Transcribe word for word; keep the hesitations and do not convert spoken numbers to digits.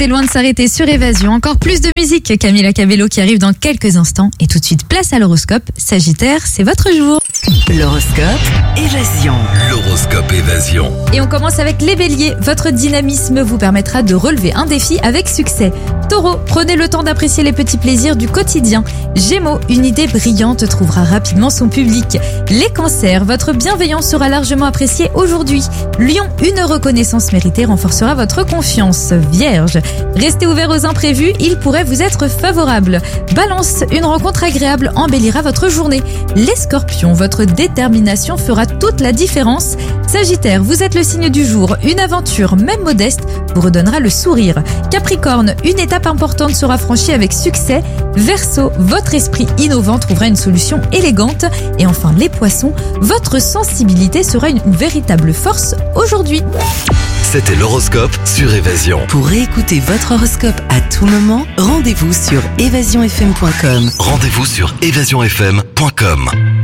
C'est loin de s'arrêter sur Évasion. Encore plus de musique, Camila Cabello qui arrive dans quelques instants. Et tout de suite, place à l'horoscope. Sagittaire, c'est votre jour. L'horoscope Évasion. L'horoscope Évasion. Et on commence avec les béliers. Votre dynamisme vous permettra de relever un défi avec succès. Taureau, prenez le temps d'apprécier les petits plaisirs du quotidien. Gémeaux, une idée brillante trouvera rapidement son public. Les cancers, votre bienveillance sera largement appréciée aujourd'hui. Lion, une reconnaissance méritée renforcera votre confiance. Vierge, restez ouvert aux imprévus, il pourrait vous être favorable. Balance, une rencontre agréable embellira votre journée. Les scorpions, votre détermination fera toute la différence. Sagittaire, vous êtes le signe du jour. Une aventure, même modeste, vous redonnera le sourire. Capricorne, une étape importante sera franchie avec succès. Verseau, votre esprit innovant trouvera une solution élégante. Et enfin, les poissons, votre sensibilité sera une véritable force aujourd'hui. C'était l'horoscope sur Évasion. Pour réécouter votre horoscope à tout moment, rendez-vous sur évasion f m point com. Rendez-vous sur évasion f m point com.